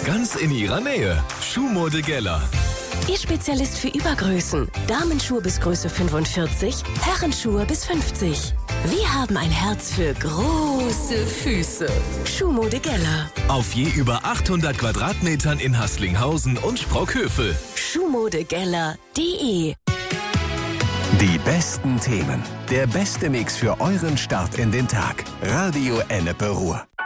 ganz in Ihrer Nähe. Schuhmode Geller. Ihr Spezialist für Übergrößen. Damenschuhe bis Größe 45, Herrenschuhe bis 50. Wir haben ein Herz für große Füße. Schuhmode Geller. Auf je über 800 Quadratmetern in Haßlinghausen und Sprockhövel. Schuhmodegeller.de. Die besten Themen. Der beste Mix für euren Start in den Tag. Radio Ennepe Ruhr.